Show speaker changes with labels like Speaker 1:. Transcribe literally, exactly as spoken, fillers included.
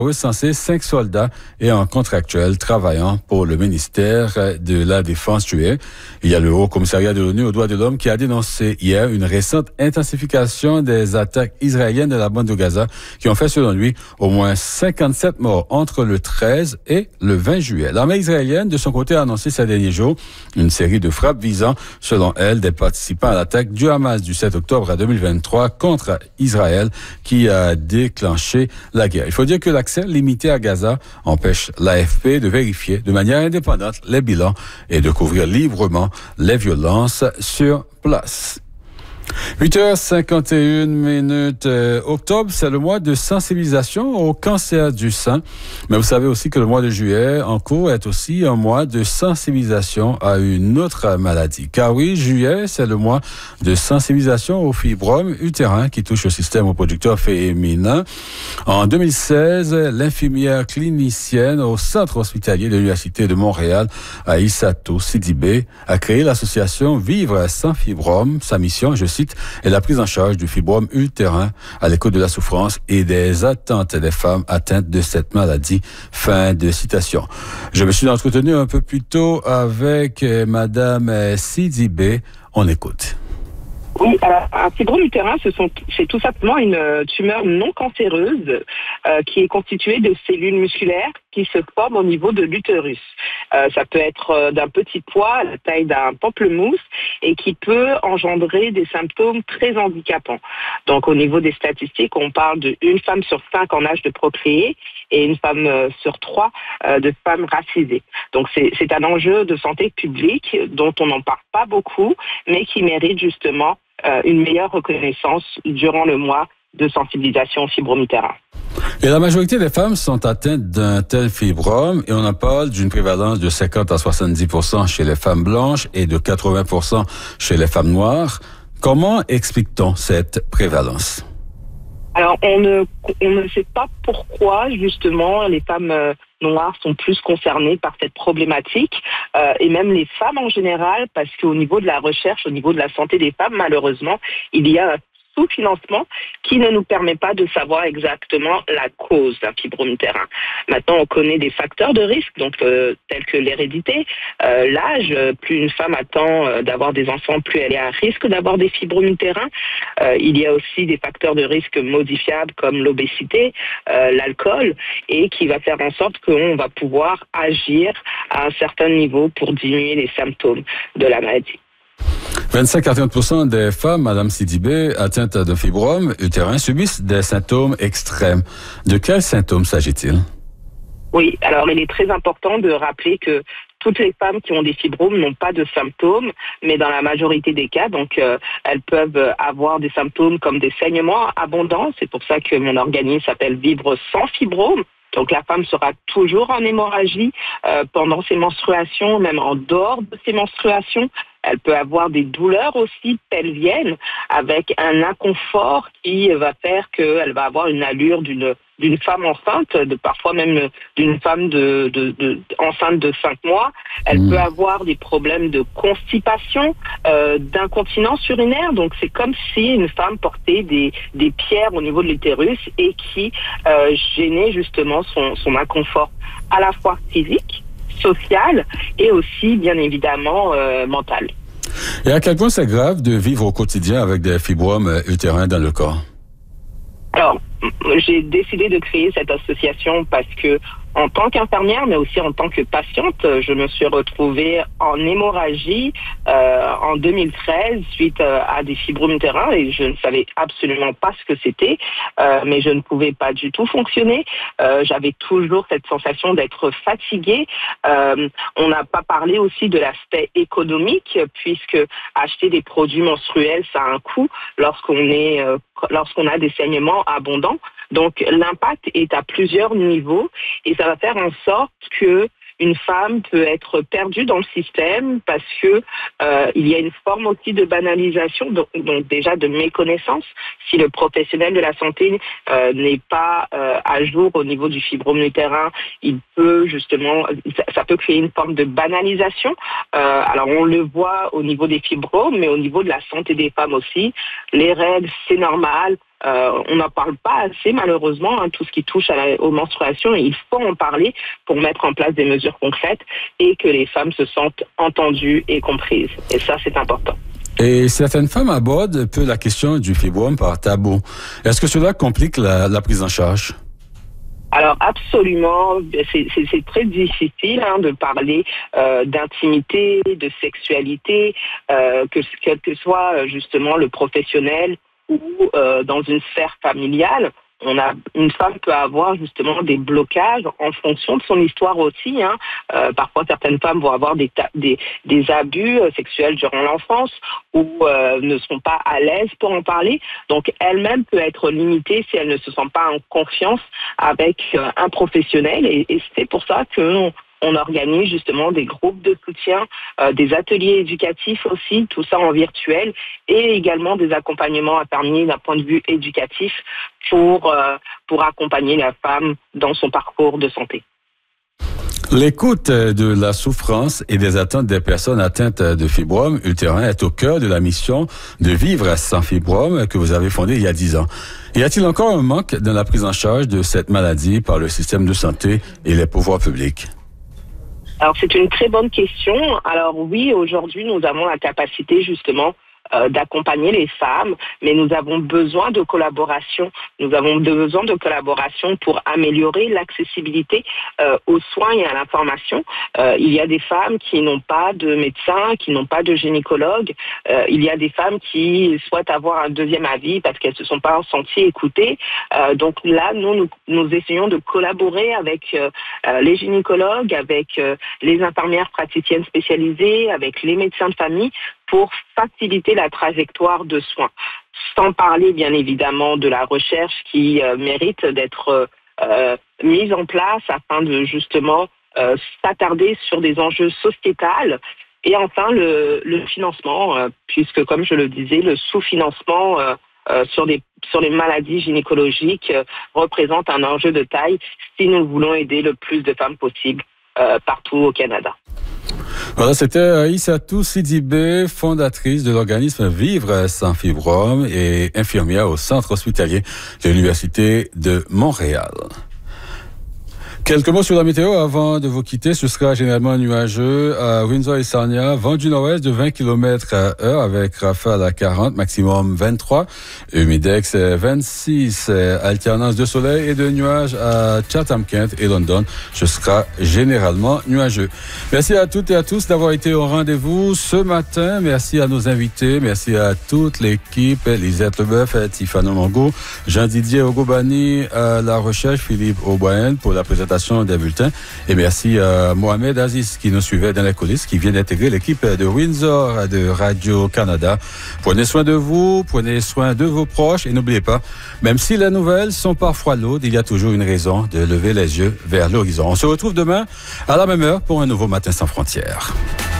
Speaker 1: recensé cinq soldats et un contractuel travaillant pour le ministère de la Défense tués. Il y a le Haut Commissariat de l'ONU aux droits de l'homme qui a dénoncé hier une récente intensification des attaques israéliennes de la bande de Gaza qui ont fait, selon lui, au moins cinquante-sept morts entre le treize et le vingt juillet. L'armée israélienne, de son côté, a annoncé ces derniers jours une série de frappes visant, selon elle, des participants à l'attaque du Hamas du sept octobre deux mille vingt-trois contre Israël qui a déclenché la guerre. Il faut dire que l'accès limité à Gaza empêche l'A F P de vérifier de manière indépendante les bilans et de couvrir librement les violences sur place. huit heures cinquante et une minutes. Euh, octobre, c'est le mois de sensibilisation au cancer du sein. Mais vous savez aussi que le mois de juillet en cours est aussi un mois de sensibilisation à une autre maladie. Car oui, juillet, c'est le mois de sensibilisation au fibrome utérin qui touche le système reproducteur féminin. En deux mille seize, l'infirmière clinicienne au centre hospitalier de l'Université de Montréal, Aïssatou Sidibé, a créé l'association Vivre sans fibrome. Sa mission, je cite, est la prise en charge du fibrome utérin à l'écoute de la souffrance et des attentes des femmes atteintes de cette maladie. Fin de citation. Je me suis entretenu un peu plus tôt avec euh, Madame Sidibé. On écoute.
Speaker 2: Oui, alors un fibrome utérin, ce sont, c'est tout simplement une euh, tumeur non cancéreuse euh, qui est constituée de cellules musculaires qui se forment au niveau de l'utérus. Euh, ça peut être euh, d'un petit poids à la taille d'un pamplemousse et qui peut engendrer des symptômes très handicapants. Donc au niveau des statistiques, on parle d'une femme sur cinq en âge de procréer et une femme euh, sur trois euh, de femmes racisées. Donc c'est, c'est un enjeu de santé publique dont on n'en parle pas beaucoup, mais qui mérite justement euh, une meilleure reconnaissance durant le mois de sensibilisation au fibrome utérin.
Speaker 1: Et la majorité des femmes sont atteintes d'un tel fibrome et on en parle d'une prévalence de cinquante à soixante-dix pour cent chez les femmes blanches et de quatre-vingts pour cent chez les femmes noires. Comment explique-t-on cette prévalence?
Speaker 2: Alors, on ne, on ne sait pas pourquoi, justement, les femmes euh, noires sont plus concernées par cette problématique, euh, et même les femmes en général, parce qu'au niveau de la recherche, au niveau de la santé des femmes, malheureusement, il y a un sous-financement qui ne nous permet pas de savoir exactement la cause d'un fibrome utérin. Maintenant, on connaît des facteurs de risque, donc euh, tels que l'hérédité, euh, l'âge. Plus une femme attend euh, d'avoir des enfants, plus elle est à risque d'avoir des fibromes utérins. Euh, il y a aussi des facteurs de risque modifiables comme l'obésité, euh, l'alcool, et qui va faire en sorte qu'on va pouvoir agir à un certain niveau pour diminuer les symptômes de la maladie.
Speaker 1: vingt-cinq à trente pour cent des femmes, Madame Sidibé, atteintes de fibrome utérin subissent des symptômes extrêmes. De quels symptômes s'agit-il?
Speaker 2: Oui, alors il est très important de rappeler que toutes les femmes qui ont des fibromes n'ont pas de symptômes, mais dans la majorité des cas, donc euh, elles peuvent avoir des symptômes comme des saignements abondants. C'est pour ça que mon organisme s'appelle Vivre sans fibrome. Donc la femme sera toujours en hémorragie euh, pendant ses menstruations, même en dehors de ses menstruations. Elle peut avoir des douleurs aussi pelviennes avec un inconfort qui va faire qu'elle va avoir une allure d'une d'une femme enceinte, de parfois même d'une femme de, de, de enceinte de cinq mois. Elle mmh. peut avoir des problèmes de constipation, euh, d'incontinence urinaire. Donc c'est comme si une femme portait des, des pierres au niveau de l'utérus et qui euh, gênait justement son, son inconfort à la fois physique, social et aussi bien évidemment euh, mental.
Speaker 1: Et à quel point c'est grave de vivre au quotidien avec des fibromes utérins dans le corps?
Speaker 2: Alors, j'ai décidé de créer cette association parce que, en tant qu'infirmière, mais aussi en tant que patiente, je me suis retrouvée en hémorragie euh, en deux mille treize suite à des fibromes utérins et je ne savais absolument pas ce que c'était, euh, mais je ne pouvais pas du tout fonctionner. Euh, j'avais toujours cette sensation d'être fatiguée. Euh, on n'a pas parlé aussi de l'aspect économique puisque acheter des produits menstruels, ça a un coût lorsqu'on est, euh, lorsqu'on a des saignements abondants. Donc, l'impact est à plusieurs niveaux et ça va faire en sorte que une femme peut être perdue dans le système parce que euh, il y a une forme aussi de banalisation, donc, donc déjà de méconnaissance. Si le professionnel de la santé euh, n'est pas euh, à jour au niveau du fibrome utérin, il peut justement, ça, ça peut créer une forme de banalisation. Euh, alors on le voit au niveau des fibromes, mais au niveau de la santé des femmes aussi. Les règles, c'est normal. Euh, on n'en parle pas assez, malheureusement, hein, tout ce qui touche à la, aux menstruations. Il faut en parler pour mettre en place des mesures concrètes et que les femmes se sentent entendues et comprises. Et ça, c'est important.
Speaker 1: Et certaines femmes abordent peu la question du fibrome par tabou. Est-ce que cela complique la, la prise en charge?
Speaker 2: Alors absolument, c'est, c'est, c'est très difficile hein, de parler euh, d'intimité, de sexualité, euh, que quel que soit justement le professionnel ou euh, dans une sphère familiale. On a, une femme peut avoir justement des blocages en fonction de son histoire aussi. Hein. Euh, parfois, certaines femmes vont avoir des, ta- des, des abus euh, sexuels durant l'enfance ou euh, ne sont pas à l'aise pour en parler. Donc, elle-même peut être limitée si elle ne se sent pas en confiance avec euh, un professionnel. Et, et c'est pour ça que on organise justement des groupes de soutien, euh, des ateliers éducatifs aussi, tout ça en virtuel, et également des accompagnements infirmiers d'un point de vue éducatif pour, euh, pour accompagner la femme dans son parcours de santé.
Speaker 1: L'écoute de la souffrance et des attentes des personnes atteintes de fibrome utérin est au cœur de la mission de Vivre sans fibrome que vous avez fondée il y a dix ans. Y a-t-il encore un manque dans la prise en charge de cette maladie par le système de santé et les pouvoirs publics?
Speaker 2: Alors, c'est une très bonne question. Alors oui, aujourd'hui, nous avons la capacité justement euh, d'accompagner les femmes, mais nous avons besoin de collaboration. Nous avons besoin de collaboration pour améliorer l'accessibilité euh, aux soins et à l'information. Euh, il y a des femmes qui n'ont pas de médecin, qui n'ont pas de gynécologue. Euh, il y a des femmes qui souhaitent avoir un deuxième avis parce qu'elles se sont pas senties écoutées. Euh, donc là, nous, nous, nous essayons de collaborer avec euh, les gynécologues, avec euh, les infirmières praticiennes spécialisées, avec les médecins de famille pour faciliter la trajectoire de soins. Sans parler, bien évidemment, de la recherche qui euh, mérite d'être euh, mise en place afin de justement euh, s'attarder sur des enjeux sociétals. Et enfin, le, le financement, euh, puisque, comme je le disais, le sous-financement euh, euh, sur, des, sur les maladies gynécologiques euh, représente un enjeu de taille si nous voulons aider le plus de femmes possible euh, partout au Canada.
Speaker 1: Voilà, c'était Aïssatou Sidibé, fondatrice de l'organisme Vivre sans fibrome et infirmière au centre hospitalier de l'Université de Montréal. Quelques mots sur la météo avant de vous quitter. Ce sera généralement nuageux à Windsor et Sarnia. Vent du nord-ouest de vingt kilomètres à heure avec rafale à quarante, maximum vingt-trois. Humidex vingt-six. Alternance de soleil et de nuages à Chatham-Kent et London. Ce sera généralement nuageux. Merci à toutes et à tous d'avoir été au rendez-vous ce matin. Merci à nos invités. Merci à toute l'équipe. Lisette Leboeuf, Tifano Mongo, Jean-Didier Ogobani à la recherche, Philippe O'Brien pour la présentation des bulletins. Et merci à Mohamed Aziz qui nous suivait dans les coulisses, qui vient d'intégrer l'équipe de Windsor de Radio-Canada. Prenez soin de vous, prenez soin de vos proches et n'oubliez pas, même si les nouvelles sont parfois lourdes, il y a toujours une raison de lever les yeux vers l'horizon. On se retrouve demain à la même heure pour un nouveau Matin sans frontières.